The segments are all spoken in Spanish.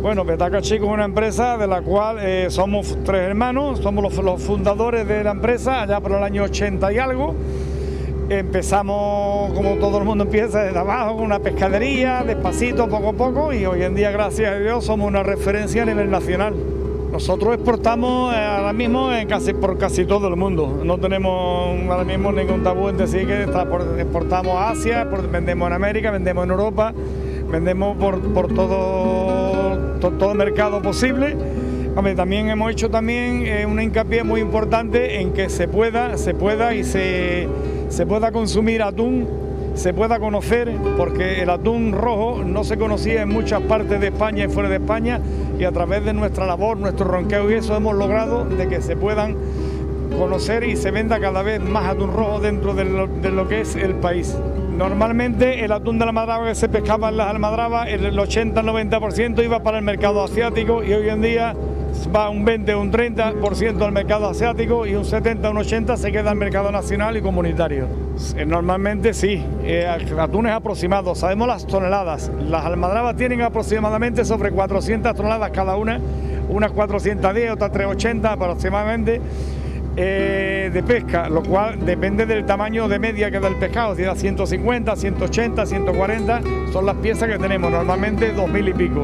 Bueno, Petaca Chico es una empresa de la cual somos 3 hermanos, somos los fundadores de la empresa allá por el año 80 y algo. Empezamos, como todo el mundo empieza, desde abajo, con una pescadería, despacito, poco a poco, y hoy en día, gracias a Dios, somos una referencia a nivel nacional. Nosotros exportamos ahora mismo por casi todo el mundo. No tenemos ahora mismo ningún tabú en decir que exportamos a Asia, vendemos en América, vendemos en Europa, vendemos por todo el mercado posible. Hombre, también hemos hecho una hincapié muy importante en que se pueda consumir atún, se pueda conocer, porque el atún rojo no se conocía en muchas partes de España y fuera de España, y a través de nuestra labor, nuestro ronqueo y eso hemos logrado de que se puedan conocer y se venda cada vez más atún rojo dentro de lo que es el país. Normalmente el atún de la almadraba que se pescaba en las almadrabas, el 80-90% iba para el mercado asiático, y hoy en día va un 20 o un 30% al mercado asiático y un 70 o un 80 se queda al mercado nacional y comunitario. Normalmente sí, atunes aproximados, sabemos las toneladas. Las almadrabas tienen aproximadamente sobre 400 toneladas cada una, unas 410, otras 380 aproximadamente de pesca, lo cual depende del tamaño de media que da el pescado, si da 150, 180, 140, son las piezas que tenemos, normalmente 2000 y pico.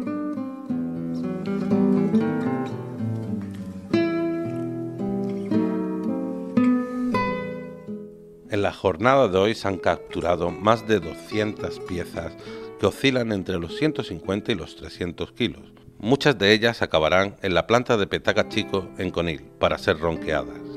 En la jornada de hoy se han capturado más de 200 piezas que oscilan entre los 150 y los 300 kilos. Muchas de ellas acabarán en la planta de Petaca Chico en Conil para ser ronqueadas.